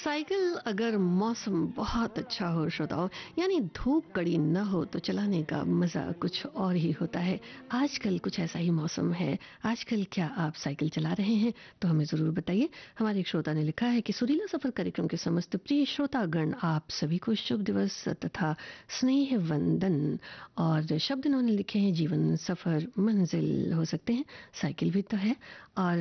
Cycle अगर मौसम बहुत अच्छा हो श्रोताओं, यानी धूप कड़ी न हो तो चलाने का मजा कुछ और ही होता है। आजकल कुछ ऐसा ही मौसम है। आजकल क्या आप साइकिल चला रहे हैं? तो हमें जरूर बताइए। हमारे एक श्रोता ने लिखा है कि सुरीला सफर कार्यक्रम के समस्त प्रिय श्रोतागण, आप सभी को शुभ दिवस तथा स्नेह वंदन। और शब्द इन्होंने लिखे हैं, जीवन सफर मंजिल हो सकते हैं, साइकिल भी तो है। और